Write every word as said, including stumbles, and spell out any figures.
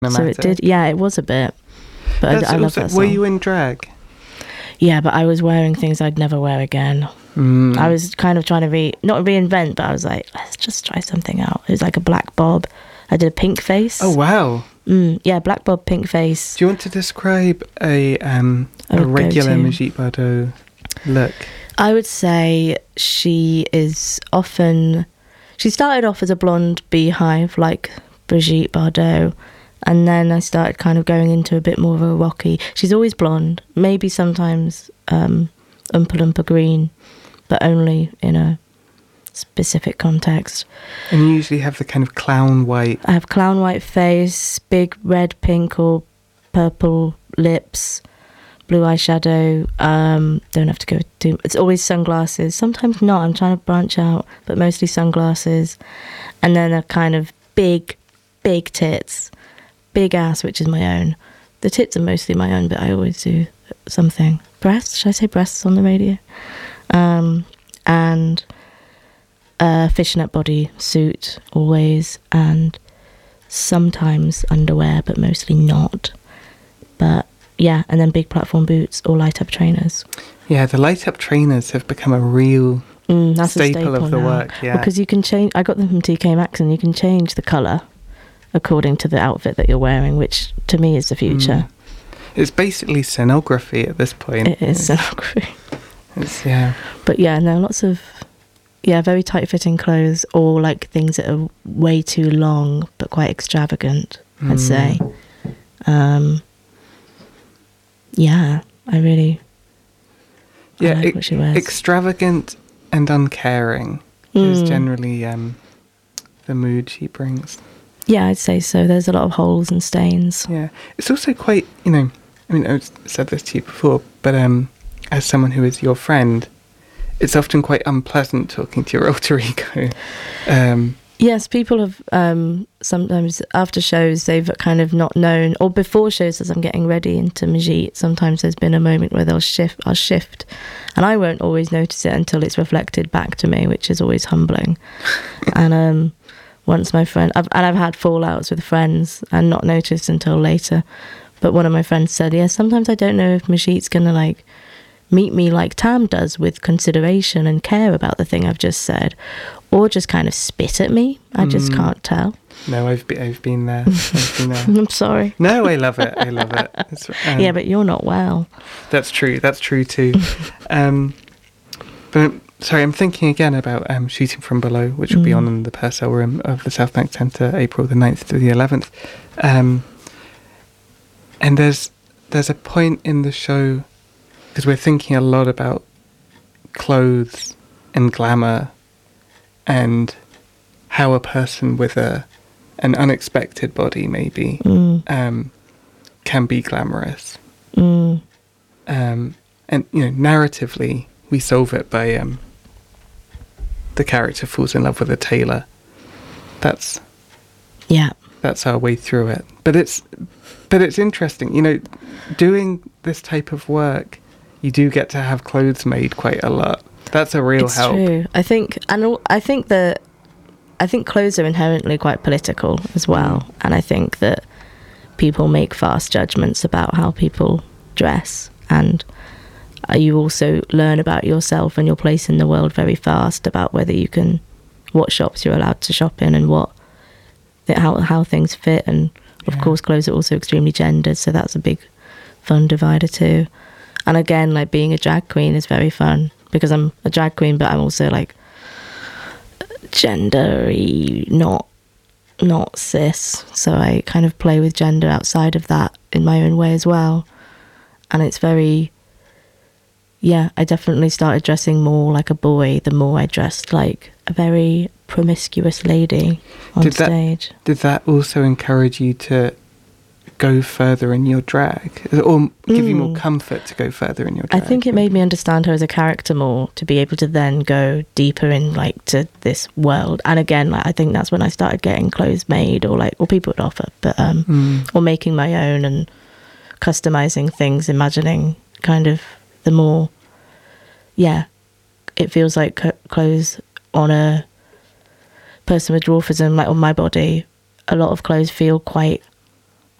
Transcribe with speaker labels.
Speaker 1: So it did, yeah, it was a bit. But I, I love
Speaker 2: also,
Speaker 1: that song.
Speaker 2: Were you in drag?
Speaker 1: Yeah, but I was wearing things I'd never wear again.
Speaker 2: Mm.
Speaker 1: I was kind of trying to re not reinvent, but I was like, let's just try something out. It was like a black bob. I did a pink face.
Speaker 2: Oh wow!
Speaker 1: Mm, yeah, black bob, pink face.
Speaker 2: Do you want to describe a um a regular Brigitte Bardot look?
Speaker 1: I would say she is often. She started off as a blonde beehive like Brigitte Bardot. And then I started kind of going into a bit more of a rocky. She's always blonde, maybe sometimes um, Oompa Loompa green, but only in a specific context.
Speaker 2: And you usually have the kind of clown white.
Speaker 1: I have clown white face, big red, pink or purple lips, blue eyeshadow. Um, don't have to go too. It's always sunglasses. Sometimes not. I'm trying to branch out, but mostly sunglasses. And then a kind of big, big tits. Big ass, which is my own. The tits are mostly my own, but I always do something. Breasts? Should I say breasts on the radio? Um, and a fishnet body suit, always, and sometimes underwear, but mostly not. But yeah, and then big platform boots or light up trainers.
Speaker 2: Yeah, the light up trainers have become a real
Speaker 1: mm, that's
Speaker 2: staple,
Speaker 1: a staple
Speaker 2: of the
Speaker 1: now.
Speaker 2: work. Yeah,
Speaker 1: because you can change. I got them from T K Maxx, and you can change the colour according to the outfit that you're wearing, which to me is the future.
Speaker 2: Mm. It's basically scenography at this point.
Speaker 1: It is
Speaker 2: it's,
Speaker 1: scenography.
Speaker 2: It's, yeah.
Speaker 1: But yeah, no, lots of, yeah, very tight-fitting clothes, or like things that are way too long but quite extravagant, mm. I'd say. Um, yeah, I really
Speaker 2: yeah,
Speaker 1: I like
Speaker 2: e-
Speaker 1: what she wears.
Speaker 2: Extravagant and uncaring mm. is generally um, the mood she brings.
Speaker 1: Yeah, I'd say so. There's a lot of holes and stains.
Speaker 2: Yeah. It's also quite, you know, I mean, I've said this to you before, but um, as someone who is your friend, it's often quite unpleasant talking to your alter ego. Um,
Speaker 1: yes, people have um, sometimes after shows, they've kind of not known, or before shows as I'm getting ready into Majit, sometimes there's been a moment where they'll shift, I'll shift, and I won't always notice it until it's reflected back to me, which is always humbling. and um Once my friend, I've, and I've had fallouts with friends and not noticed until later. But one of my friends said, yeah, sometimes I don't know if Majit's going to like meet me like Tam does with consideration and care about the thing I've just said, or just kind of spit at me. I just mm. can't tell.
Speaker 2: No, I've been, I've been there. I've been there.
Speaker 1: I'm sorry.
Speaker 2: No, I love it. I love it. It's, um,
Speaker 1: yeah, but you're not well.
Speaker 2: That's true. That's true too. um, but... Sorry, I'm thinking again about um, Shooting From Below, which will mm. be on in the Purcell Room of the South Bank Centre, April the ninth to the eleventh. Um, and there's there's a point in the show, because we're thinking a lot about clothes and glamour and how a person with a an unexpected body, maybe, mm. um, can be glamorous.
Speaker 1: Mm.
Speaker 2: Um, and, you know, narratively, we solve it by... Um, the character falls in love with a tailor. That's
Speaker 1: yeah.
Speaker 2: That's our way through it. But it's but it's interesting, you know, doing this type of work, you do get to have clothes made quite a lot. That's a real
Speaker 1: it's
Speaker 2: help.
Speaker 1: It's true. I think, and I think that I think clothes are inherently quite political as well, mm. and I think that people make fast judgments about how people dress, and you also learn about yourself and your place in the world very fast, about whether you can, what shops you're allowed to shop in and what, how how things fit. And of yeah. course clothes are also extremely gendered, so that's a big fun divider too. And again, like being a drag queen is very fun, because I'm a drag queen, but I'm also like gendery, not not cis, so I kind of play with gender outside of that in my own way as well. And it's very, yeah, I definitely started dressing more like a boy the more I dressed like a very promiscuous lady on
Speaker 2: did
Speaker 1: stage.
Speaker 2: That, did that also encourage you to go further in your drag, or give mm. you more comfort to go further in your drag?
Speaker 1: I think it made me understand her as a character more, to be able to then go deeper in like to this world. And again, like I think that's when I started getting clothes made, or like, or people would offer, but um mm. or making my own and customizing things, imagining kind of the more, yeah, it feels like c- clothes on a person with dwarfism, like on my body, a lot of clothes feel quite